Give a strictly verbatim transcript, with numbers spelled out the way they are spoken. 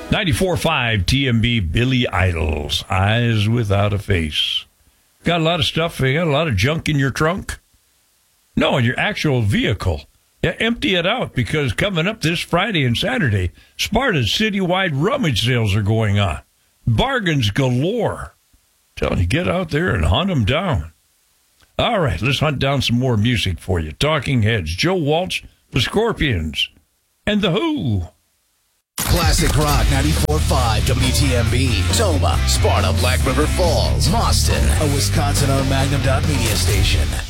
ninety-four point five T M B, Billy Idol's Eyes Without a Face. Got a lot of stuff, you got a lot of junk in your trunk? No, in your actual vehicle. Yeah, empty it out, because coming up this Friday and Saturday, Sparta's citywide rummage sales are going on. Bargains galore. Telling you, get out there and hunt them down. All right, let's hunt down some more music for you. Talking Heads, Joe Walsh, the Scorpions, and The Who. Classic Rock ninety-four point five W T M B. Toma, Sparta, Black River Falls, Boston. A Wisconsin-owned Magnum Dot Media station.